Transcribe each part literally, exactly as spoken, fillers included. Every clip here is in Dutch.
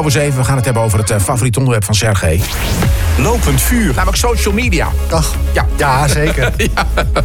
Over zeven, we gaan het hebben over het uh, favoriete onderwerp van Sergej. Lopend vuur. Namelijk social media. Ach, ja. ja, zeker. ja.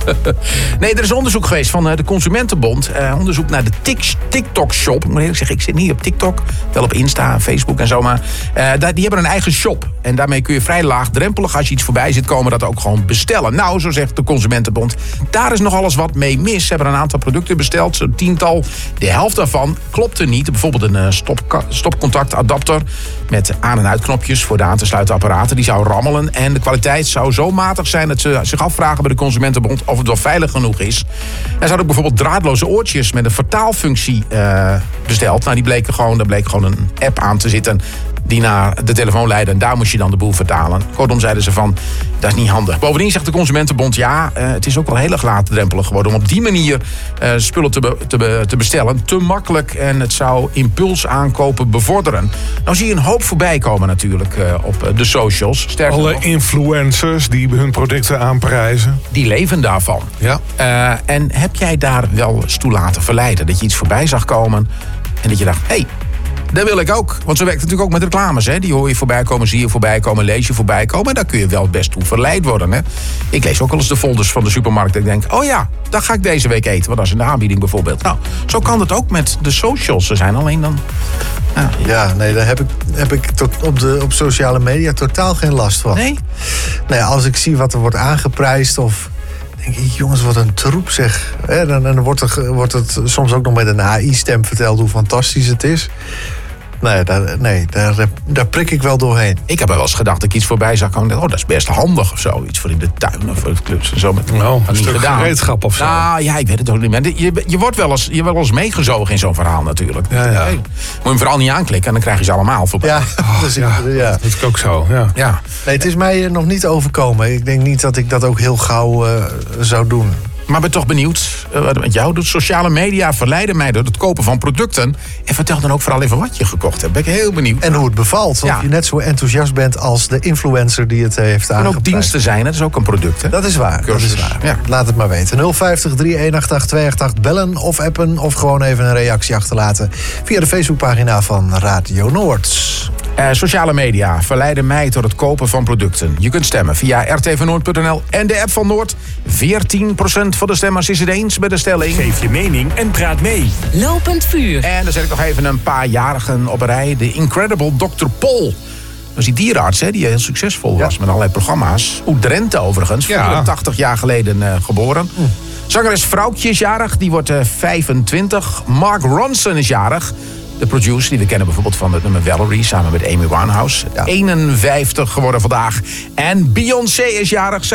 Nee, er is onderzoek geweest van uh, de Consumentenbond. Uh, onderzoek naar de TikTok-shop. Ik moet eerlijk zeggen, ik zit niet op TikTok. Wel op Insta, Facebook en zo. Maar uh, die hebben een eigen shop. En daarmee kun je vrij laagdrempelig, als je iets voorbij ziet komen, dat ook gewoon bestellen. Nou, zo zegt de Consumentenbond, daar is nog alles wat mee mis. Ze hebben een aantal producten besteld, zo'n tiental. De helft daarvan klopte niet. Bijvoorbeeld een uh, stop, stopcontactadapter met aan- en uitknopjes voor de aan te sluiten apparaten. Die zou rammelen en de kwaliteit zou zo matig zijn dat ze zich afvragen bij de Consumentenbond of het wel veilig genoeg is. Er zijn ook bijvoorbeeld draadloze oortjes met een vertaalfunctie uh, besteld. Nou, die bleken gewoon, daar bleek gewoon een app aan te zitten die naar de telefoon leidde en daar moest je dan de boel vertalen. Kortom zeiden ze van, dat is niet handig. Bovendien zegt de Consumentenbond, ja, uh, het is ook wel heel erg laagdrempelig geworden om op die manier uh, spullen te, be, te, be, te bestellen. Te makkelijk en het zou impuls aankopen bevorderen. Nou zie je een hoop voorbij komen natuurlijk uh, op de socials. Sterker Alle nog, influencers die hun producten aanprijzen. die leven daarvan. Ja. Uh, en heb jij daar wel eens toe laten verleiden? Dat je iets voorbij zag komen en dat je dacht, hé, hey, dat wil ik ook. Want zo werkt het natuurlijk ook met reclames. Hè? Die hoor je voorbij komen, zie je voorbij komen, lees je voorbij komen. En daar kun je wel best toe verleid worden. Hè? Ik lees ook wel eens de folders van de supermarkt. En ik denk, oh ja, dat ga ik deze week eten. Want dat is in de aanbieding bijvoorbeeld. Nou, zo kan het ook met de socials. Ze zijn alleen dan... Nou, Ja, nee, daar heb ik, heb ik tot op, de, op sociale media totaal geen last van. nee? Nee, als ik zie wat er wordt aangeprijsd of... denk ik, jongens, wat een troep zeg. En dan, dan wordt, er, wordt het soms ook nog met een A I-stem verteld hoe fantastisch het is. Nee, daar, nee daar, daar prik ik wel doorheen. Ik heb er wel eens gedacht dat ik iets voorbij zag komen. Oh, dat is best handig of zo. Iets voor in de tuin of voor het klus en zo. Met, Nou, had een niet stuk gedaan. gereedschap of zo. Nou ja, ik weet het ook niet meer. Je, je wordt wel eens, je wordt wel eens meegezogen in zo'n verhaal natuurlijk. Ja, ja. Hey, moet je hem vooral niet aanklikken en dan krijg je ze allemaal voorbij. Ja, dus ja, ik, ja. dat is ook zo. Ja. Ja. Nee, het is mij eh, nog niet overkomen. Ik denk niet dat ik dat ook heel gauw uh, zou doen. Maar ben toch benieuwd uh, wat het met jou doet. Sociale media verleiden mij door het kopen van producten. En vertel dan ook vooral even wat je gekocht hebt. Ben ik heel benieuwd. En hoe het bevalt. Of Ja. je net zo enthousiast bent als de influencer die het heeft En aangeprijsd. ook diensten zijn, hè? Dat is ook een product. Hè? Dat is waar, dat Cursus. is waar. Ja. Laat het maar weten. nul vijftig, drie een acht acht, twee acht acht bellen of appen... of gewoon even een reactie achterlaten via de Facebookpagina van Radio Noord. Uh, sociale media verleiden mij tot het kopen van producten. Je kunt stemmen via r t v noord punt n l en de app van Noord. veertien procent van de stemmers is het eens met de stelling. Geef je mening en praat mee. Lopend vuur. En dan zet ik nog even een paar jarigen op een rij. De Incredible dokter Pol. Dat was die dierenarts, hè, die heel succesvol was Ja. met allerlei programma's. Oud Drenthe overigens, Ja. vierentachtig jaar geleden uh, geboren. Mm. Zangeres Vrouwtje is jarig, die wordt uh, vijfentwintig. Mark Ronson is jarig. De producer, die we kennen bijvoorbeeld van het nummer Valerie... samen met Amy Winehouse. Ja. eenenvijftig geworden vandaag. En Beyoncé is jarig.